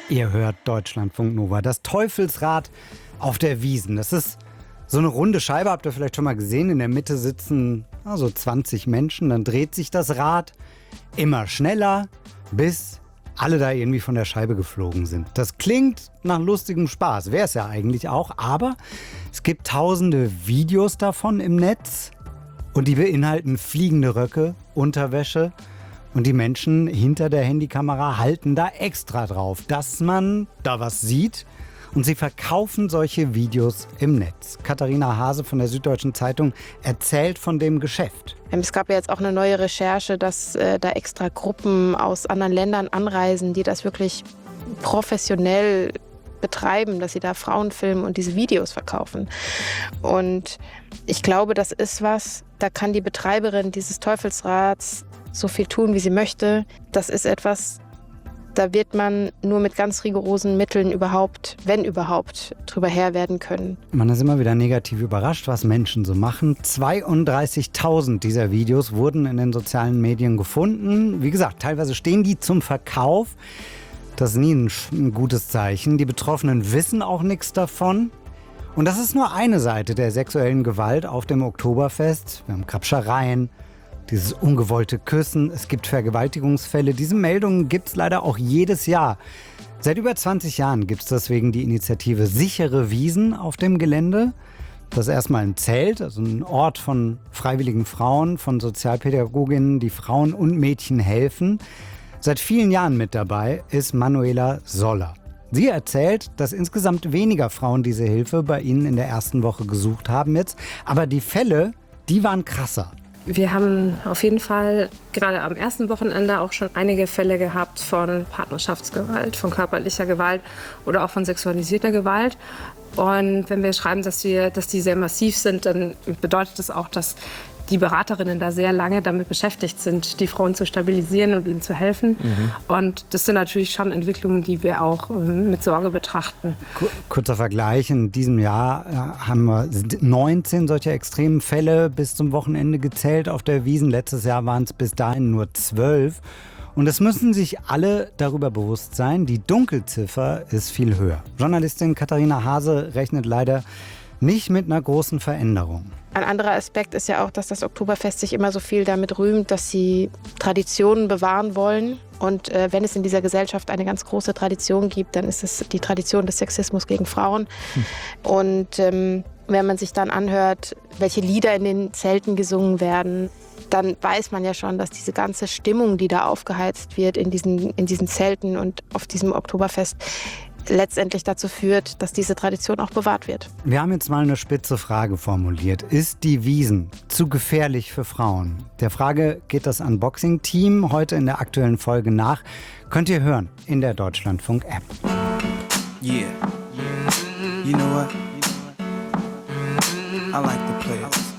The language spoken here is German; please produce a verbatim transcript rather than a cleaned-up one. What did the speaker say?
Ihr hört Deutschlandfunk Nova. Das Teufelsrad auf der Wiesn. Das ist so eine runde Scheibe, habt ihr vielleicht schon mal gesehen. In der Mitte sitzen also zwanzig Menschen. Dann dreht sich das Rad immer schneller, bis alle da irgendwie von der Scheibe geflogen sind. Das klingt nach lustigem Spaß, wäre es ja eigentlich auch. Aber es gibt tausende Videos davon im Netz. Und die beinhalten fliegende Röcke, Unterwäsche. Und die Menschen hinter der Handykamera halten da extra drauf, dass man da was sieht. Und sie verkaufen solche Videos im Netz. Katharina Hase von der Süddeutschen Zeitung erzählt von dem Geschäft. Es gab ja jetzt auch eine neue Recherche, dass äh, da extra Gruppen aus anderen Ländern anreisen, die das wirklich professionell betreiben, dass sie da Frauen filmen und diese Videos verkaufen. Und ich glaube, das ist was, da kann die Betreiberin dieses Teufelsrads so viel tun, wie sie möchte. Das ist etwas, da wird man nur mit ganz rigorosen Mitteln überhaupt, wenn überhaupt, drüber Herr werden können. Man ist immer wieder negativ überrascht, was Menschen so machen. zweiunddreißigtausend dieser Videos wurden in den sozialen Medien gefunden. Wie gesagt, teilweise stehen die zum Verkauf. Das ist nie ein, ein gutes Zeichen. Die Betroffenen wissen auch nichts davon. Und das ist nur eine Seite der sexuellen Gewalt auf dem Oktoberfest. Wir haben Krapschereien, dieses ungewollte Küssen, es gibt Vergewaltigungsfälle. Diese Meldungen gibt es leider auch jedes Jahr. Seit über zwanzig Jahren gibt es deswegen die Initiative Sichere Wiesn auf dem Gelände. Das ist erstmal ein Zelt, also ein Ort von freiwilligen Frauen, von Sozialpädagoginnen, die Frauen und Mädchen helfen. Seit vielen Jahren mit dabei ist Manuela Soller. Sie erzählt, dass insgesamt weniger Frauen diese Hilfe bei ihnen in der ersten Woche gesucht haben jetzt. Aber die Fälle, die waren krasser. Wir haben auf jeden Fall gerade am ersten Wochenende auch schon einige Fälle gehabt von Partnerschaftsgewalt, von körperlicher Gewalt oder auch von sexualisierter Gewalt. Und wenn wir schreiben, dass, wir, dass die sehr massiv sind, dann bedeutet das auch, dass die Beraterinnen da sehr lange damit beschäftigt sind, die Frauen zu stabilisieren und ihnen zu helfen. Mhm. Und das sind natürlich schon Entwicklungen, die wir auch mit Sorge betrachten. Kurzer Vergleich, in diesem Jahr haben wir neunzehn solcher extremen Fälle bis zum Wochenende gezählt auf der Wiesn. Letztes Jahr waren es bis dahin nur zwölf. Und es müssen sich alle darüber bewusst sein, die Dunkelziffer ist viel höher. Journalistin Katharina Hase rechnet leider nicht mit einer großen Veränderung. Ein anderer Aspekt ist ja auch, dass das Oktoberfest sich immer so viel damit rühmt, dass sie Traditionen bewahren wollen. Und äh, wenn es in dieser Gesellschaft eine ganz große Tradition gibt, dann ist es die Tradition des Sexismus gegen Frauen. Hm. Und ähm, wenn man sich dann anhört, welche Lieder in den Zelten gesungen werden, dann weiß man ja schon, dass diese ganze Stimmung, die da aufgeheizt wird in diesen, in diesen Zelten und auf diesem Oktoberfest, letztendlich dazu führt, dass diese Tradition auch bewahrt wird. Wir haben jetzt mal eine spitze Frage formuliert. Ist die Wiesn zu gefährlich für Frauen? Der Frage geht das Unboxing-Team heute in der aktuellen Folge nach. Könnt ihr hören in der Deutschlandfunk-App. Yeah. You know what? I like to play it.